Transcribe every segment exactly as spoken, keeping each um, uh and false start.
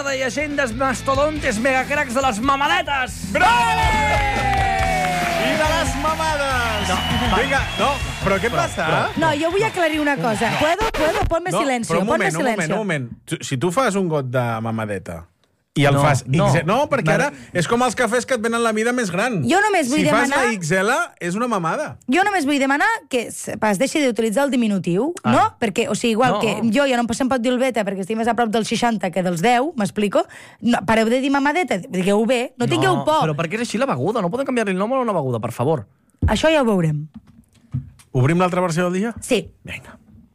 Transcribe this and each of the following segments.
de llegendes, mastodontes, megacracs de les mamadetes! Bravo! I de les mamades! No, Vinga, no, però què passa? No, jo vull aclarir una cosa. ¿Puedo? ¿Puedo? Ponme No, silencio. però un Ponme moment, un moment, silencio. un moment. Tu- Si tu fas un got de mamadeta i el No, fas no. X L... No, perquè Vale. ara és com els cafès que et venen la mida més gran. Jo només vull si demanar- Si fas la X L, és una mamada. Jo només vull demanar que es es deixi d'utilitzar el diminutiu, Ah. no? Perquè, o sigui, igual No. que jo ja no em se'm pot dir el beta perquè estic més a prop dels seixanta que dels deu, m'explico? No, pareu de dir mamadeta, digueu bé, no tingueu por. Però perquè és així la beguda, no podem canviar-li el nom a una beguda, per favor. Això ja ho veurem. Obrim l'altra versió del dia? Sí. Vinga.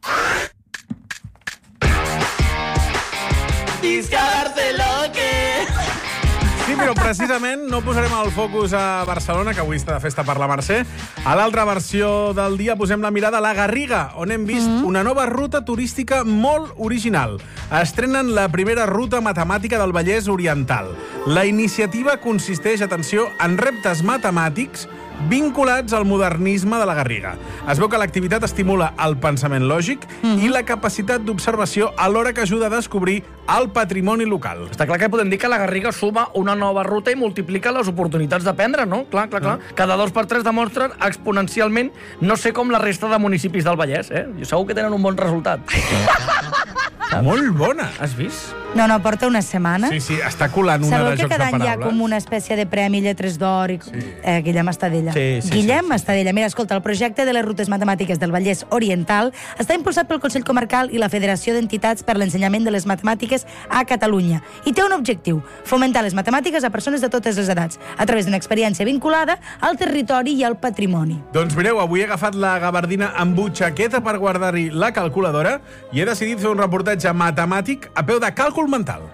Sí, però precisament no posarem el focus a Barcelona, que avui està de festa per la Mercè. A l'altra versió del dia posem la mirada a la Garriga, on hem vist mm. una nova ruta turística molt original. Estrenen la primera ruta matemàtica del Vallès Oriental. La iniciativa consisteix, atenció, en reptes matemàtics vinculats al modernisme de la Garriga. Es veu que l'activitat estimula el pensament lògic mm. i la capacitat d'observació alhora que ajuda a descobrir el patrimoni local. Està clar que podem dir que la Garriga suma una nova ruta i multiplica les oportunitats d'aprendre, no? Clar, clar, clar. Mm. Cada dos per tres demostren exponencialment, no sé com la resta de municipis del Vallès, eh? Segur que tenen un bon resultat. Molt bona. Has vist? No, no, porta una setmana. Sí, sí, està colant una Sabeu de que jocs de cada any hi ha paraules. com una espècie de premi Lletres d'Or i... Sí. Eh, Guillem Estadella. Sí, sí, Guillem sí, sí. Estadella. Mira, escolta, el projecte de les rutes matemàtiques del Vallès Oriental està impulsat pel Consell Comarcal i la Federació d'Entitats per l'Ensenyament de les Matemàtiques a Catalunya. I té un objectiu, fomentar les matemàtiques a persones de totes les edats, a través d'una experiència vinculada al territori i al patrimoni. Doncs mireu, avui he agafat la gabardina amb butxaqueta per guardar-hi la calculadora i he decidit fer un reportatge matemàtic a peu de càlcul mental.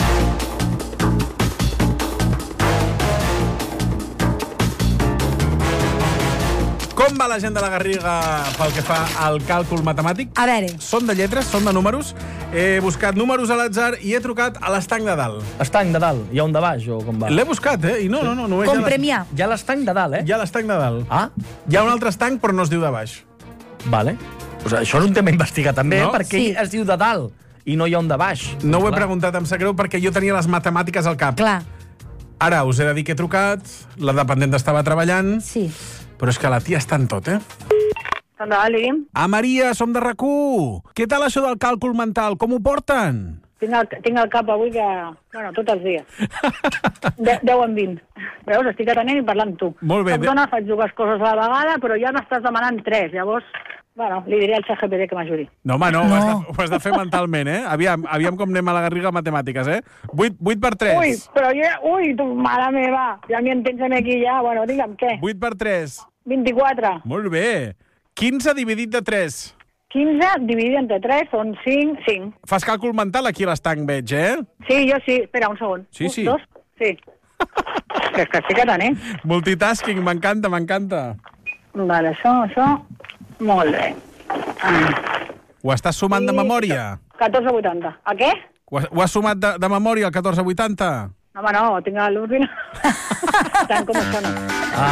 Com va la gent de la Garriga pel que fa al càlcul matemàtic? A veure, Són de lletres, són de números. He buscat números a l'atzar i he trucat a l'estany de dalt. Estany de dalt, hi ha un de baix, o com va? L'he buscat, eh? I no, no, no. no com premiar. Hi ha l'estany de dalt, eh? Hi ha l'estany de dalt. Ah, Hi ha un altre estanc, però no es diu de baix. vale. Pues això és un tema a investigar també, No? no? perquè Sí. sí. es diu de dalt i no hi ha un de baix. No ho he Clar. preguntat, em sap greu, perquè jo tenia les matemàtiques al cap. Clar, Ara us he de dir que he trucat, la dependent estava treballant, sí. però és que la tia està en tot, eh? Endavant, digui'm. Ah, Maria, som de RAC u. Què tal això del càlcul mental? Com ho porten? Tinc el, tinc el cap avui que... Bueno, tots els dies. De, deu en vint. Veus? Estic atenent i parlant amb tu. Molt bé. Soc dona, faig dues coses a la vegada, però ja m'estàs demanant tres. Llavors, bueno, li diré al C G P D que m'ajudi. No, home, no, No. Ho, has de, ho has de fer mentalment, eh? Aviam, aviam com anem a la Garriga a matemàtiques, eh? vuit, vuit per tres. Ui, però jo... Ui, tu, mare meva. Ja m'hi entens a mi aquí ja. Bueno, digue'm, què? vuit per tres. vint-i-quatre. Molt bé. quinze dividit de tres. quinze dividit entre tres són cinc. cinc. Fas càlcul mental aquí a l'estanc, veig, eh? Sí, jo sí. Espera, un segon. Sí, un, sí. Dos? Sí. Que és que estic atenent. Multitasking, m'encanta, m'encanta. Vale, això, això... Molt bé. Ah. Ho estàs sumant de memòria? catorze vuitanta. A què? Ho has, ho has sumat de, de memòria, el catorze vuitanta? No, home, no, tinc l'ordinador. Tant com això no.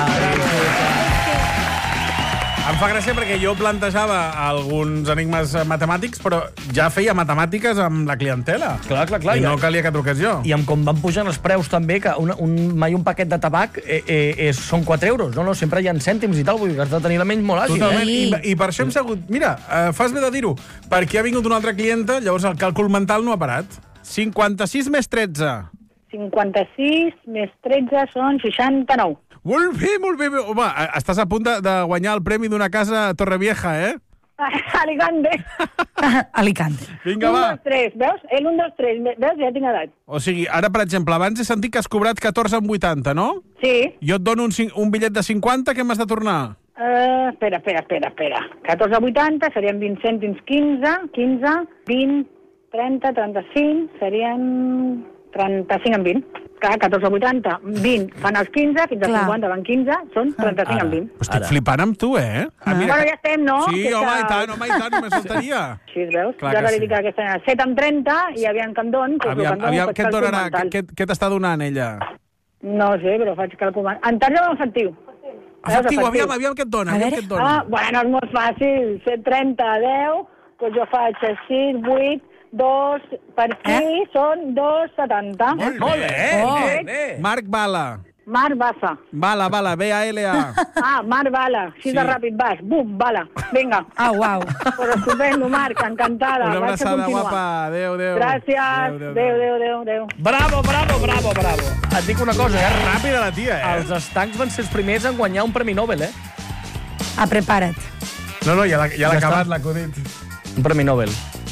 Ah, Em fa gràcia perquè jo plantejava alguns enigmes matemàtics, però ja feia matemàtiques amb la clientela. clar, clar, clar. I no I, calia que truqués jo. I amb com van pujant els preus també, que un, un, mai un paquet de tabac eh, eh, és, són quatre euros. No, no, sempre hi ha cèntims i tal, vull dir que has de tenir la ment molt àgil. Totalment. Eh? I, I per això hem segut... Mira, eh, fas bé de dir-ho, perquè ha vingut una altra clienta, llavors el càlcul mental no ha parat. cinquanta-sis més tretze. cinquanta-sis més tretze són seixanta-nou. Molt bé, molt bé. Home, estàs a punt de, de guanyar el premi d'una casa a Torrevieja, eh? Alicante. Alicante. Vinga, un, va. dos, tres, veus? El un, dos, tres, veus? Ja tinc edat. O sigui, ara, per exemple, abans he sentit que has cobrat catorze amb vuitanta, no? Sí. Jo et dono un, cin- un bitllet de cinquanta, què m'has de tornar? Uh, espera, espera, espera, espera. catorze vuitanta serien vint cèntims, quinze, quinze, vint, trenta, trenta-cinc, serien trenta-cinc en vint. Clar, catorze vuitanta, vint fan els quinze, fins a Clar. cinquanta van quinze, són trenta-cinc en vint. Estic Ara. flipant amb tu, eh? Ah, Bueno, ja estem, no? Sí, Que home, està- i tant, home, i tant, només faltaria. Així es veus? Clar jo que ara li sí. dic que aquesta set amb trenta i aviam que em don. Doncs Aviam, el que em aviam, dono, què et faig donarà? càlcul Què, mental. què t'està donant, ella? No sé, però faig càlcul mental. En tarda o en efectiu? Efectiu, aviam, aviam què et dona, A aviam veure. què et dona. Ah, bueno, és molt fàcil. set, trenta, deu, doncs jo faig sis, vuit, dos per aquí Eh? són dos coma setanta. Molt Molt bé, Oh. bé, bé. Marc Bala. Marc Bassa. Bala, Bala, B A L A. Ah, Marc Bala. Així Sí. de ràpid vas. Bum, Bala. Vinga. Ah, uau. Pues estupendo, Marc. Encantada. Una Vaig a abraçada, continuar. guapa. Adéu, adéu. Gràcies. Adéu, Adéu, adéu, adéu, adéu. Bravo, bravo, bravo, bravo. Et dic una cosa, eh? Ràpida la tia, eh? Els estancs van ser els primers en guanyar un Premi Nobel, eh? Ah, prepara't. No, no, ja l'ha ja l'ha Ja està. acabat l'acudit. Un Premi Nobel.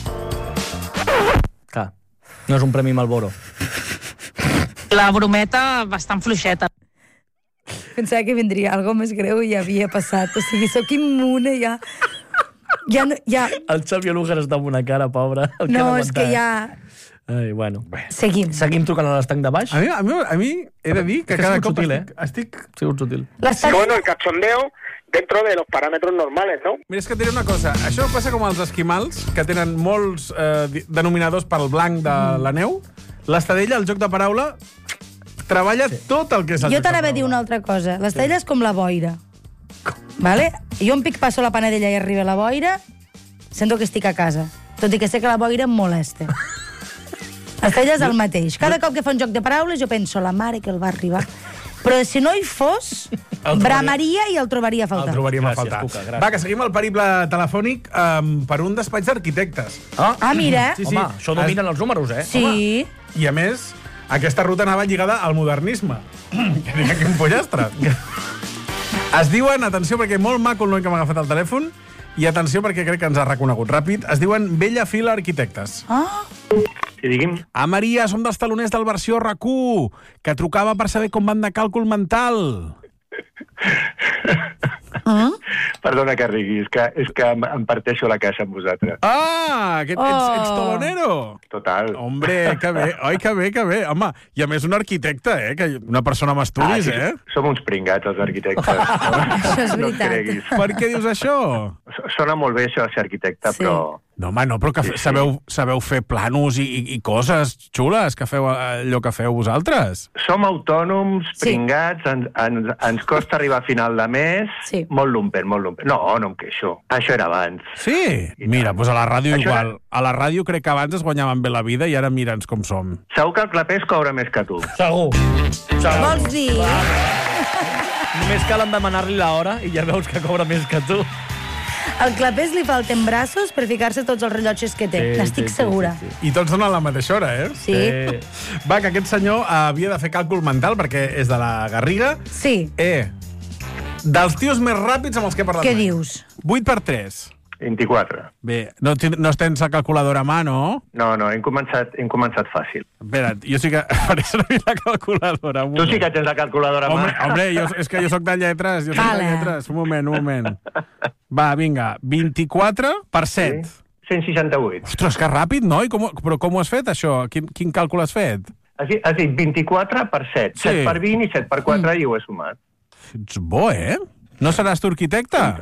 Clar, no és un Premi Malboro. La brometa bastant fluixeta. Pensava que vindria algo més greu i ja havia passat. O sigui, sóc immune, ja... Ja no... Ja... El Xavi Lujar està amb una cara, pobra. El No, ha és que d'aguantar, ja... eh? Ai, bueno. Seguim. Seguim trucant a l'estanc de baix? A mi, a, mi, a mi he de dir que És que cada ha sigut cop sutil, estic, estic... Ha sigut sutil. L'estanc... Bueno, el cachondeo dentro de los parámetros normales, ¿no? Mira, és que et diré una cosa. Això passa com els esquimals, que tenen molts eh, di- denominadors pel blanc de la neu. L'estadella, el joc de paraula, treballa sí. tot el que és el Jo joc de t'anava a dir una paraula. altra cosa. L'estella és com la boira. Vale? Jo em pic passo la panadella i arriba la boira, sento que estic a casa. Tot i que sé que la boira em molesta. L'estella és el mateix. Cada cop que fa un joc de paraules jo penso la mare que el va arribar. Però si no hi fos, trobaria- bramaria i el trobaria a El faltar. trobaríem a Gràcies, faltar. Cuca, gràcies. Va, que seguim el periple telefònic um, per un despatx d'arquitectes. Ah, Ah, mira. Sí, sí. Home, això dominen els números, eh? Sí. I, a més, aquesta ruta anava lligada al modernisme. Que dic aquí un pollastre. Es diuen, atenció, perquè molt maco el noi que m'ha agafat el telèfon, i atenció perquè crec que ens ha reconegut ràpid, es diuen Bella Fila Arquitectes. Ah, Sí, digui'm. Ah, Maria, som dels taloners del versió R A Q u, que trucava per saber com van de càlcul mental. ah. Perdona que rigui, és que, és que em, em parteixo la casa amb vosaltres. Ah, que ets, Oh. ets talonero. Total. Hombre, que bé. Oi, que bé, que bé. Home, i a més un arquitecte, eh? Que una persona amb estudis, sí, eh? Som uns pringats, els arquitectes. No? Això és No et veritat. creguis. Per què dius això? Sona molt bé això de ser arquitecte, Sí. però... No, home, no, però que Sí, sí. sabeu, sabeu fer planos i, i, i coses xules que feu eh, allò que feu vosaltres. Som autònoms, Sí. pringats, en, en, ens costa arribar a final de mes. Sí. Molt lumpen, molt lumpen. No, no em queixo. Això era abans. Sí? Mira, doncs a la ràdio Això igual. A la ràdio crec que abans es guanyaven bé la vida i ara mira'ns com som. Segur que el clapés cobra més que tu. Segur. Segur. Vols dir? Només cal demanar-li l'hora i ja veus que cobra més que tu. Al clapés li falten braços per ficar-se tots els rellotges que té. Sí, N'estic sí, sí, segura. sí, sí. I tots donen la mateixa hora, eh? Sí. Eh, Va, que aquest senyor havia de fer càlcul mental perquè és de la Garriga. Sí. Eh, dels tios més ràpids amb els que he parlat. Què mai. dius? vuit per tres. vint-i-quatre. Bé, no, tin- no tens la calculadora a mà, no? No, no, hem començat, hem començat fàcil. Espera't, jo sí que faré servir la calculadora. un Tu sí moment. que tens la calculadora a Hombre, mà. hombre jo, és que jo sóc de lletres, jo sóc Vale. de lletres. Un moment, un moment. Va, vinga, vint-i-quatre per set. cent seixanta-vuit. Ostres, que ràpid, noi? Com, ho- però com ho has fet, això? Quin, quin càlcul has fet? Has dit, has dit vint-i-quatre per set. Sí. set per vint i set per quatre, i ho he sumat. Ets bo, eh? No seràs tu arquitecte?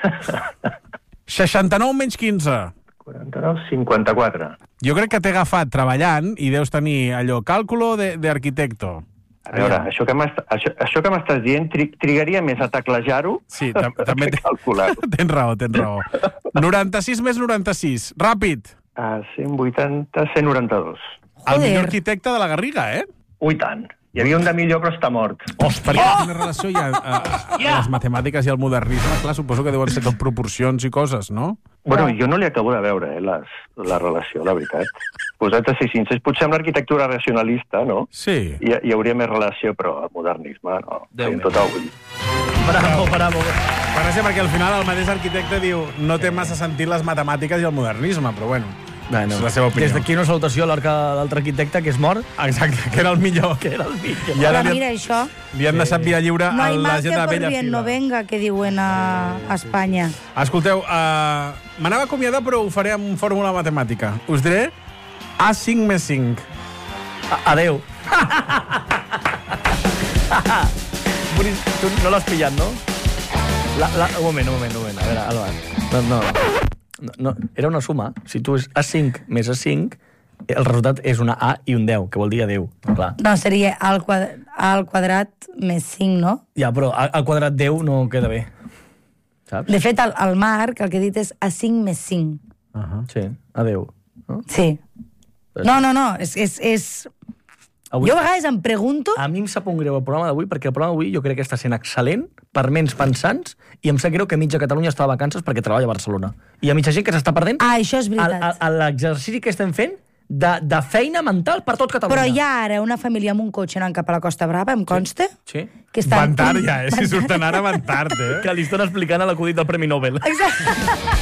seixanta-nou menys quinze. quaranta-nou, cinquanta-quatre. Jo crec que t'he agafat treballant i deus tenir allò, càlculo de, de arquitecto. A veure, això que m'est- això, això que m'estàs dient tri, trigaria més a teclejar-ho Sí, tam també que te- calcular-ho. tens raó, tens raó. noranta-sis més noranta-sis. Ràpid. A cent vuitanta, cent noranta-dos. El Joder. millor arquitecte de la Garriga, eh? Ui, tant. Hi havia un de millor, però està mort. Perquè oh! quina relació hi ha a, a, a les matemàtiques i el modernisme? Clar, suposo que deuen ser tot proporcions i coses, no? Bueno, jo no li acabo de veure, eh, les, la relació, la veritat. Posat a ser sincers, potser amb l'arquitectura racionalista, no? Sí. Hi, hi hauria més relació, però el modernisme, no. Déu En meu. tot el ull. bravo, bravo. Per això, perquè al final el mateix arquitecte diu no té massa sentit les matemàtiques i el modernisme, però bueno, Bueno, és la seva opinió. des d'aquí una salutació a l'arca- l'altre arquitecte, que és mort. Exacte, que era el millor. Que era el millor. I ara Però li, mira això. li han deixat via lliure No a hay la mal gent que de por Bella bien Fila. no venga, que diuen a, a Espanya. Escolteu, uh, m'anava a acomiadar, però ho faré amb fórmula matemàtica. Us diré A cinc més cinc. A- Adéu. Bonis, tu no l'has pillat, no? La, la, un moment, un moment, un moment. A veure, Alba. No, no, no, no, era una suma. Si tu és A cinc més A cinc, el resultat és una A i un deu, que vol dir adéu. Clar. No, seria A al quadrat, A al quadrat més cinc, no? Ja, però A- al quadrat deu no queda bé. Saps? De fet, el, el Marc el que ha dit és A cinc més cinc. Uh -huh. Sí, adéu. No? Sí. No, no, no, és... és, és... Avui, Jo a vegades em pregunto... a mi em sap un greu el programa d'avui, perquè el programa d'avui jo crec que està sent excel·lent per ments pensants, i em sap greu que mitja Catalunya està de vacances perquè treballa a Barcelona. I hi ha mitja gent que s'està perdent Ah, això és veritat. el- el- l'exercici que estem fent de, de feina mental per tot Catalunya. Però hi ha ara una família amb un cotxe anant cap a la Costa Brava, em consta? Sí. Que estan... Van tard ja, eh? Si surten ara, van tard, eh? Que li estan explicant a l'acudit del Premi Nobel. Exacte.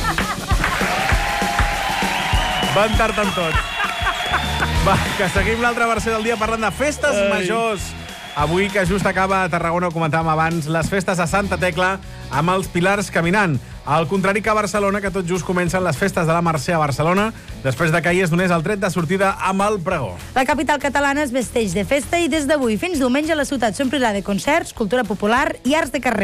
Van tard en tot. Va, que seguim l'altra versió del dia parlant de festes Ai. majors. Avui, que just acaba a Tarragona, ho comentàvem abans, les festes a Santa Tecla amb els pilars caminant. Al contrari que a Barcelona, que tot just comencen les festes de la Mercè a Barcelona, després de que ahir es donés el tret de sortida amb el pregó. La capital catalana es vesteix de festa i des d'avui fins diumenge la ciutat s'omplirà de concerts, cultura popular i arts de carrer.